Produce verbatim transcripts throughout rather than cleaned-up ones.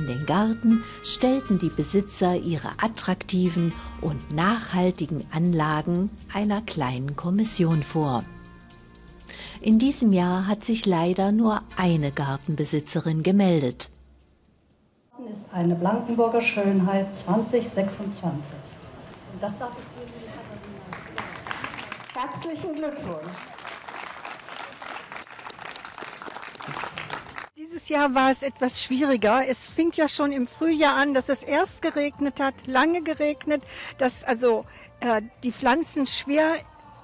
in den Garten stellten die Besitzer ihre attraktiven und nachhaltigen Anlagen einer kleinen Kommission vor. In diesem Jahr hat sich leider nur eine Gartenbesitzerin gemeldet. Ist eine Blankenburger Schönheit zwanzig sechsundzwanzig. Und das darf ich dir, liebe Katharina. Herzlichen Glückwunsch. Dieses Jahr war es etwas schwieriger. Es fing ja schon im Frühjahr an, dass es erst geregnet hat, lange geregnet, dass also äh, die Pflanzen schwer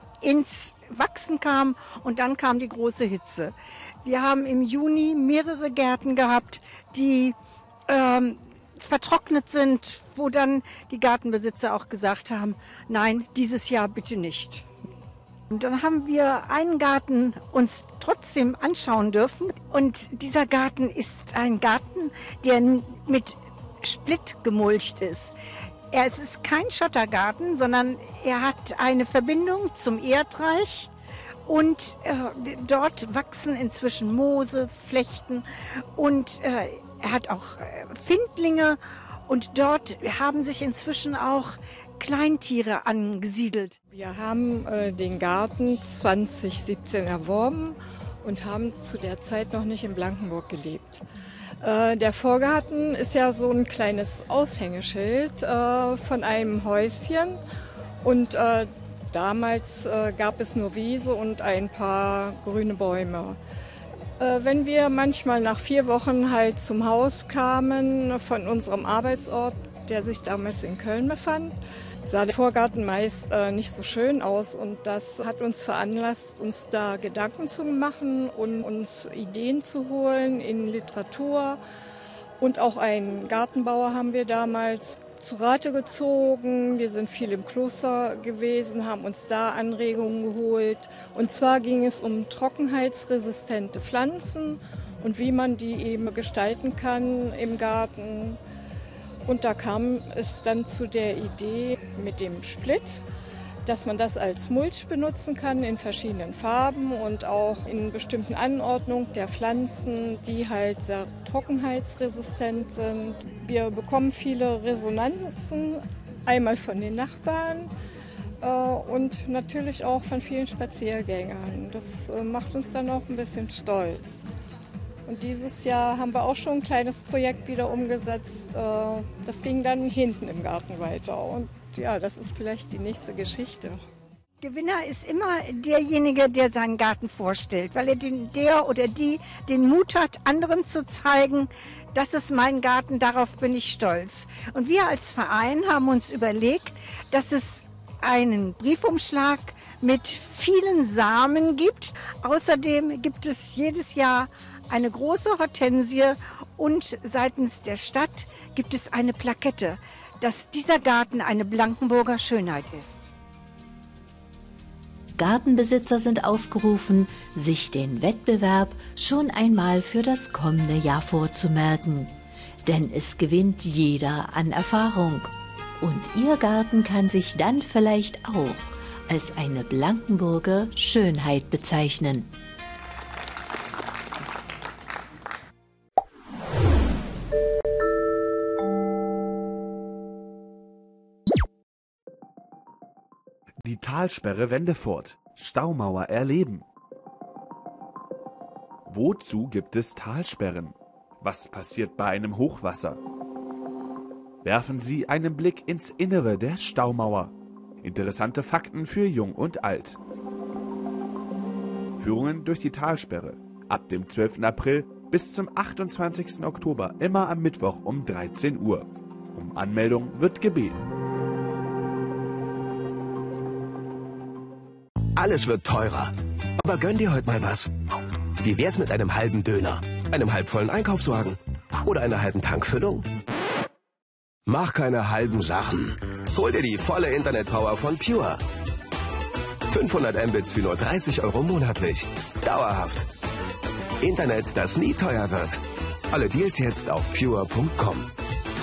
ins Wachsen kamen und dann kam die große Hitze. Wir haben im Juni mehrere Gärten gehabt, die ähm, vertrocknet sind, wo dann die Gartenbesitzer auch gesagt haben, nein, dieses Jahr bitte nicht. Und dann haben wir einen Garten uns trotzdem anschauen dürfen. Und dieser Garten ist ein Garten, der mit Splitt gemulcht ist. Es ist kein Schottergarten, sondern er hat eine Verbindung zum Erdreich. Und äh, dort wachsen inzwischen Moose, Flechten und äh, er hat auch äh, Findlinge. Und dort haben sich inzwischen auch Kleintiere angesiedelt. Wir haben äh, den Garten zwanzig siebzehn erworben und haben zu der Zeit noch nicht in Blankenburg gelebt. Äh, der Vorgarten ist ja so ein kleines Aushängeschild äh, von einem Häuschen und äh, damals äh, gab es nur Wiese und ein paar grüne Bäume. Äh, wenn wir manchmal nach vier Wochen halt zum Haus kamen von unserem Arbeitsort, der sich damals in Köln befand, sah der Vorgarten meist äh, nicht so schön aus und das hat uns veranlasst, uns da Gedanken zu machen und uns Ideen zu holen in Literatur. Und auch einen Gartenbauer haben wir damals zu Rate gezogen. Wir sind viel im Kloster gewesen, haben uns da Anregungen geholt. Und zwar ging es um trockenheitsresistente Pflanzen und wie man die eben gestalten kann im Garten. Und da kam es dann zu der Idee mit dem Splitt, dass man das als Mulch benutzen kann in verschiedenen Farben und auch in bestimmten Anordnungen der Pflanzen, die halt sehr trockenheitsresistent sind. Wir bekommen viele Resonanzen, einmal von den Nachbarn äh, und natürlich auch von vielen Spaziergängern. Das äh, macht uns dann auch ein bisschen stolz. Und dieses Jahr haben wir auch schon ein kleines Projekt wieder umgesetzt. Das ging dann hinten im Garten weiter. Und ja, das ist vielleicht die nächste Geschichte. Gewinner ist immer derjenige, der seinen Garten vorstellt, weil er den, der oder die den Mut hat, anderen zu zeigen, das ist mein Garten, darauf bin ich stolz. Und wir als Verein haben uns überlegt, dass es einen Briefumschlag mit vielen Samen gibt. Außerdem gibt es jedes Jahr eine große Hortensie und seitens der Stadt gibt es eine Plakette, dass dieser Garten eine Blankenburger Schönheit ist. Gartenbesitzer sind aufgerufen, sich den Wettbewerb schon einmal für das kommende Jahr vorzumerken. Denn es gewinnt jeder an Erfahrung. Und Ihr Garten kann sich dann vielleicht auch als eine Blankenburger Schönheit bezeichnen. Die Talsperre Wendefurt. Staumauer erleben. Wozu gibt es Talsperren? Was passiert bei einem Hochwasser? Werfen Sie einen Blick ins Innere der Staumauer. Interessante Fakten für Jung und Alt. Führungen durch die Talsperre. Ab dem zwölften April bis zum achtundzwanzigsten Oktober, immer am Mittwoch um dreizehn Uhr. Um Anmeldung wird gebeten. Alles wird teurer. Aber gönn dir heute mal was. Wie wär's mit einem halben Döner, einem halbvollen Einkaufswagen oder einer halben Tankfüllung? Mach keine halben Sachen. Hol dir die volle Internetpower von Pure. fünfhundert Mbits für nur dreißig Euro monatlich. Dauerhaft. Internet, das nie teuer wird. Alle Deals jetzt auf pure punkt com.